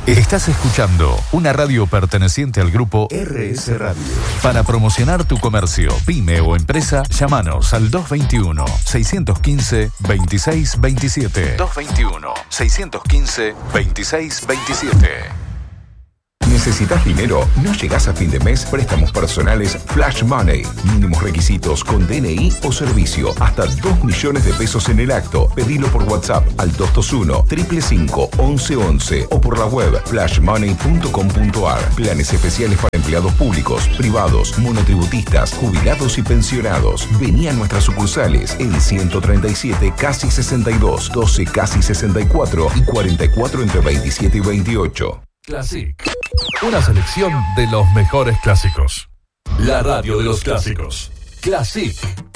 Estás escuchando una radio perteneciente al grupo RS Radio. Para promocionar tu comercio, pyme o empresa, llámanos al 221-615-2627. 221-615-2627. ¿Necesitas dinero? ¿No llegás a fin de mes? Préstamos personales Flash Money. Mínimos requisitos con DNI o servicio. Hasta 2 millones de pesos en el acto. Pedilo por WhatsApp al 221-555-1111 o por la web flashmoney.com.ar. Planes especiales para empleados públicos, privados, monotributistas, jubilados y pensionados. Vení a nuestras sucursales en 137 casi 62, 12 casi 64 y 44 entre 27 y 28. Classic. Una selección de los mejores clásicos. La radio de los clásicos. Classic.